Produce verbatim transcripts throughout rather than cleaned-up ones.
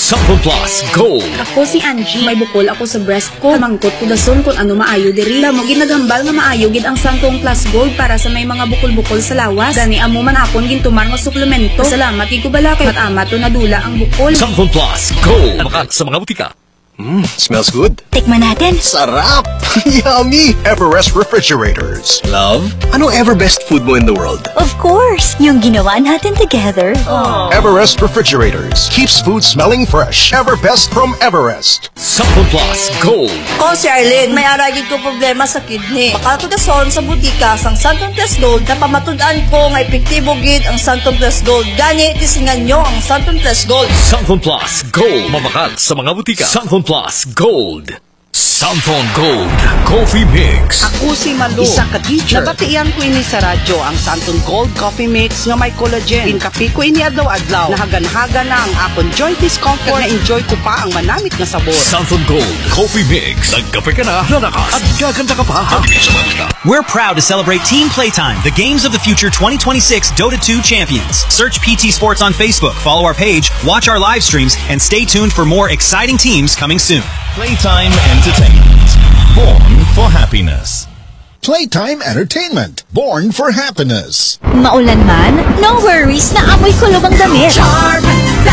Sample Plus Gold. Ako si Angie, may bukol ako sa breast ko. Mangkot ko dason kung ano maayo diri. Lamo ginaghambal nga maayo gid ang Sample Plus Gold para sa may mga bukol-bukol sa lawas. Dani amo man akon gintumar nga suplemento. Salamat gid ko bala kay matama to nadula ang bukol. Sample Plus Gold. Makat sa mga butika. Mmm, smells good. Tikman natin. Sarap! Yummy! Everest Refrigerators. Love, anong ever best food mo in the world? Of course, yung ginawa natin together. Aww. Everest Refrigerators keeps food smelling fresh. Everbest from Everest. Sample Plus Gold. Ko si Arlene, may aragin ko problema sa kidney. Bakal ko dason sa butika sang Santon Plus Gold na pamatud-an ko nga epektibo gid ang Santon Plus Gold. Gani, tisingan nyo ang Santon Plus Gold. Sample Plus Gold. Mamakal sa mga butika. Sample Plus Gold. Samphon Gold Coffee Mix. Ako si Malu, isa ka teacher. Nabatian ko ini sa radyo ang Santon Gold Coffee Mix nga may collagen. Pinkapi ko ini adlaw-adlaw. Nahagan-hagan na ang akon joint discomfort na enjoy ko pa ang manamit na sabor. Samphon Gold Coffee Mix. Nagkape ka na, lalakas at gaganda ka pa. We're proud to celebrate Team Playtime, the Games of the Future twenty twenty-six Dota two champions. Search P T Sports on Facebook, follow our page, watch our live streams, and stay tuned for more exciting teams coming soon. Playtime Entertainment, born for happiness. Playtime Entertainment, born for happiness. Maulan man, no worries na amoy kulob ang damit. Charm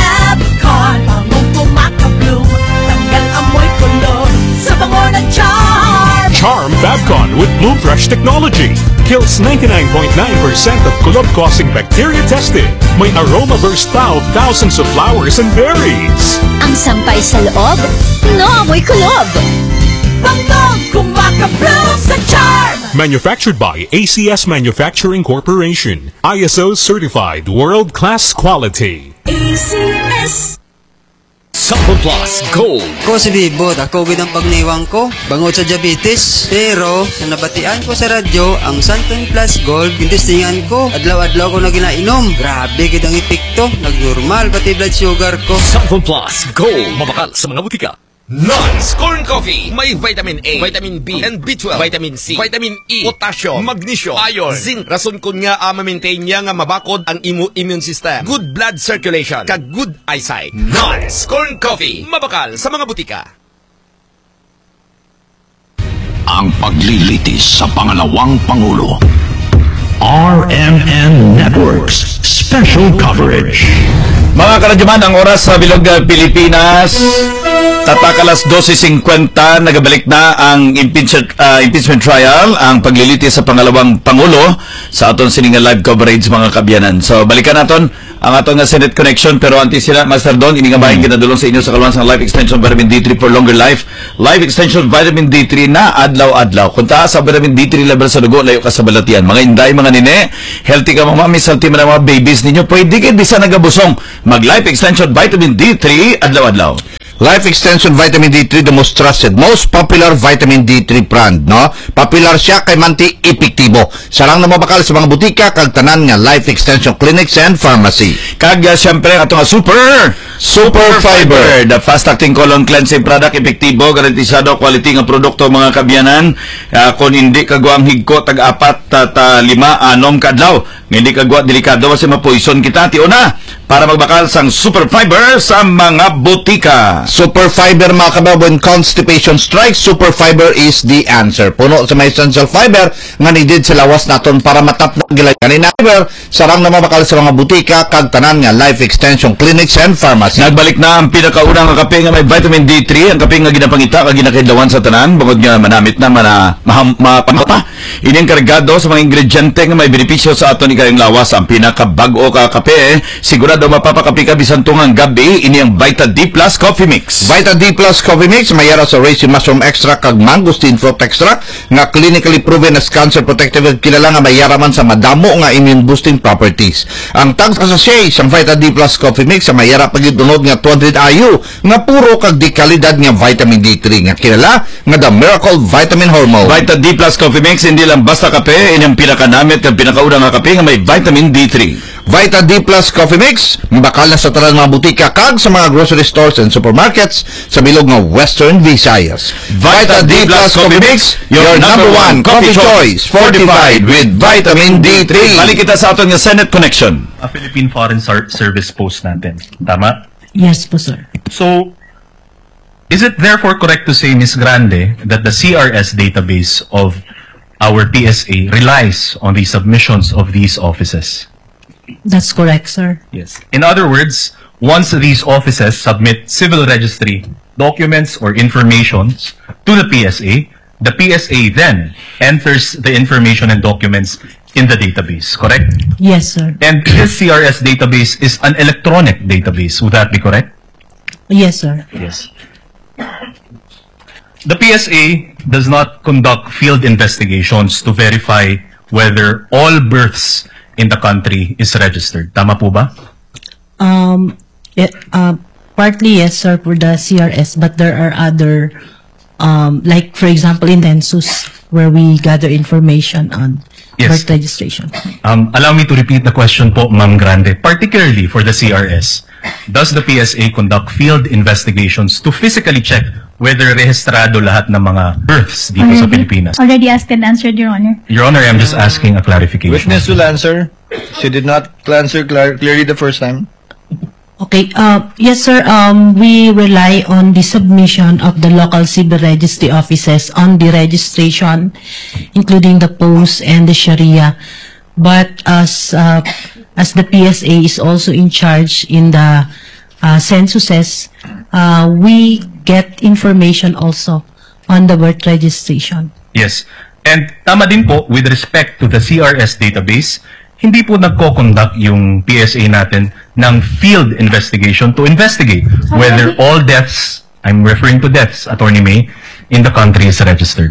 Fabcon, bangong kumaka-blue. Tanggal amoy kulob sa bango ng Charm. Charm Fabcon with Bloom Fresh technology kills ninety-nine point nine percent of kulob-causing bacteria tested. May aroma burst pa of thousands of flowers and berries. Ang sampay sa loob, no amoy kulob. Bangong kumaka-blue sa Charm. Manufactured by A C S Manufacturing Corporation. I S O certified world-class quality. A C S. Sample Plus Gold. Ko si Bibot, ako gid ang pagniwang ko bangod sa diabetes. Pero sa nabatian ko sa radyo ang Santon Plus Gold, gintistingan ko. Adlaw-adlaw ko na ginainom. Grabe gid ang epekto. Nagnormal pati blood sugar ko. Sample Plus Gold. Mabakal sa mga butika. Nuts Corn Coffee. May vitamin A, vitamin B, and B twelve, vitamin C, vitamin E, potassium, magnesium, iron, zinc. Rason kun nga uh, ma-maintain niya nga mabakod ang imo immune system. Good blood circulation, kag good eyesight. Nuts Corn Coffee. Mabakal sa mga butika. Ang paglilitis sa pangalawang Pangulo. R M N Networks Special Coverage. Mga karadyaman, ang oras sa Bilog Pilipinas, tatak alas twelve fifty, nagabalik na ang impeachment, uh, impeachment trial, ang paglilitis sa pangalawang Pangulo sa aton sininga live coverage, mga kabyanan. So, balikan naton ang aton nga Senate Connection, pero anti sila, Master Don, ini nga bahin kinadulong sa inyo sa kaluan sa Life Extension Vitamin D three for longer life. Life Extension Vitamin D three na adlaw-adlaw. Kung taas sa vitamin D three level sa dugo, layo ka sa balatian. Mga inday, mga nine, healthy ka mga mami, healthy mga mga babies ninyo, pwede kayo bisa nagabusong. Mag-Life Extension Vitamin D three adlaw-adlaw. Life Extension Vitamin D three, the most trusted, most popular vitamin D three brand, no? Popular siya kay manti epektibo. Sarang na mabakal sa mga butika kag tanan nga Life Extension clinics and pharmacy. Kag uh, siyempre ato nga super Super Fiber, the fast-acting colon cleansing product, epektibo, garantisado quality nga produkto, mga kabyanan. Uh, kung hindi kagwa ang higko tag apat at uh, lima anom kadlaw, hindi kagwa delikado kasi mapoison kita. Tiyo na para magbakal sang Super Fiber sa mga butika. Super Fiber, mga kabaw, when constipation strikes, Super Fiber is the answer. Puno sa may essential fiber nga needed sa lawas naton para matap na gilay kanina. Fiber, sarang na mabakal sa mga butika kag tanan nga Life Extension clinics and pharmacy. Nagbalik na ang pinakaunang nga kape nga may vitamin D three, ang kape nga ginapangita kag ginakidlawan sa tanan, bangod nga manamit na mana mapamata. Ini ang kargado sa mga ingrediente nga may benepisyo sa aton ikayang lawas. Ang pinakabag-o ka kape, sigurado mapapakapi ka bisan tungang gabi. Ini ang Vita D Plus Coffee Mix. Vita D Plus Coffee Mix mayara sa raisin mushroom extract kag mangosteen fruit extract nga clinically proven as cancer protective, kilala nga mayara man sa madamo nga immune boosting properties. Ang tag sa sachet sa Vita D Plus Coffee Mix sa mayara pag dunod nga two hundred I U nga puro kag di kalidad nga vitamin D three nga kilala nga the miracle vitamin hormone. Vita D Plus Coffee Mix hindi lang basta kape, ini ang pinakanamit kag pinakaunang nga kape nga may vitamin D three. Vita D Plus Coffee Mix mabakal na sa tanan mga butika kag sa mga grocery stores and supermarkets sa bilog nga Western Visayas. Vita D Plus Coffee Mix, your number one coffee choice, fortified with vitamin D three. Balik kita sa aton nga Senate Connection. A Philippine Foreign Service Post natin. Tama? Yes po, sir. So, is it therefore correct to say, Miz Grande, that the C R S database of our P S A relies on the submissions of these offices? That's correct, sir. Yes. In other words, once these offices submit civil registry documents or informations to the P S A, the P S A then enters the information and documents in the database, correct? Yes, sir. And this C R S database is an electronic database. Would that be correct? Yes, sir. Yes. The P S A does not conduct field investigations to verify whether all births in the country is registered. Tama po ba? Um, it, uh, partly yes, sir, for the C R S, but there are other, um, like for example in Census, where we gather information on Yes. birth registration. Um, allow me to repeat the question po, Ma'am Grande. Particularly for the C R S, does the P S A conduct field investigations to physically check whether rehistrado lahat ng mga births dito sa Pilipinas? Already asked and answered, Your Honor. Your Honor, I'm just asking a clarification. Witness will answer. She did not answer clar clearly the first time. Okay, uh, yes, sir. Um, we rely on the submission of the local civil registry offices on the registration, including the post and the Sharia. But as uh, as the P S A is also in charge in the uh, censuses, uh, we get information also on the birth registration. Yes. And tama din po, with respect to the C R S database, hindi po nagko-conduct yung P S A natin ng field investigation to investigate whether all deaths, I'm referring to deaths, Attorney May, in the country is registered.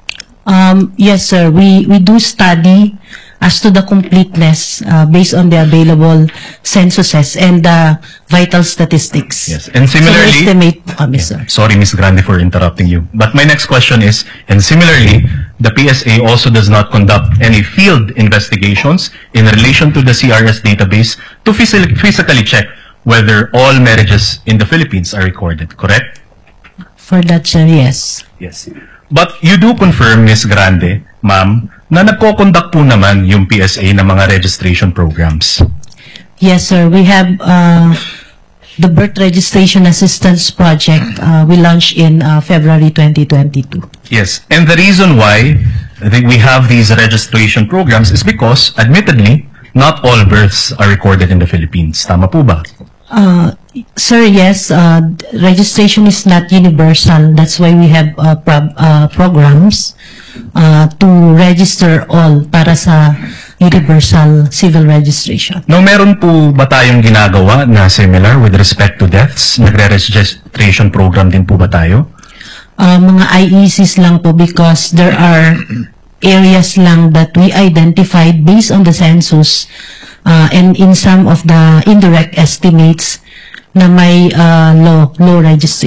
Um, yes, sir. We we do study as to the completeness uh, based on the available censuses and the vital statistics. Yes, and similarly, so we estimate po kami, sir. Sorry, Miz Grande, for interrupting you. But my next question is, and similarly, the P S A also does not conduct any field investigations in relation to the C R S database to physically, physically check whether all marriages in the Philippines are recorded, correct? For that, sir, yes. Yes. But you do confirm, Miz Grande, ma'am, na nagko-conduct po naman yung P S A ng mga registration programs. Yes, sir. We have uh, the Birth Registration Assistance Project uh, we launched in uh, February twenty twenty-two. Yes, and the reason why I think we have these registration programs is because, admittedly, not all births are recorded in the Philippines. Tama po ba? Uh, sir, yes. Uh, registration is not universal. That's why we have uh, pro uh, programs uh, to register all para sa universal civil registration. No, meron po ba tayong ginagawa na similar with respect to deaths? Nagre-registration program din po ba tayo? Uh, mga I E Cs lang po because there are areas lang that we identified based on the census uh, and in some of the indirect estimates na may uh, low, low registration.